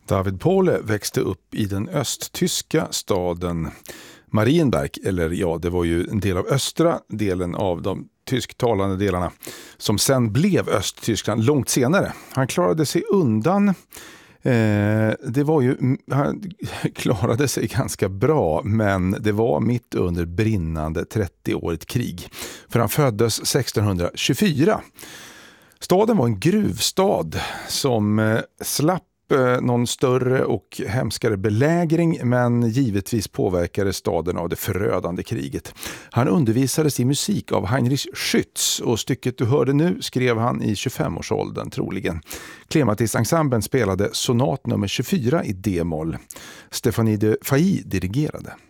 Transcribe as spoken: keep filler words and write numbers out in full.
David Paule växte upp i den östtyska staden Marienberg, eller ja, det var ju en del av östra delen av de tysktalande delarna som sen blev Östtyskland långt senare. Han klarade sig undan. Eh, det var ju, han klarade sig ganska bra, men det var mitt under brinnande trettioårigt krig. För han föddes sextonhundratjugofyra. Staden var en gruvstad som eh, slapp någon större och hemskare belägring, men givetvis påverkade staden av det förödande kriget. Han undervisades i musik av Heinrich Schütz och stycket du hörde nu skrev han i tjugofemårsåldern troligen. Clematis-ensemblen spelade sonat nummer tjugofyra i D-moll. Stéphanie de Failly dirigerade.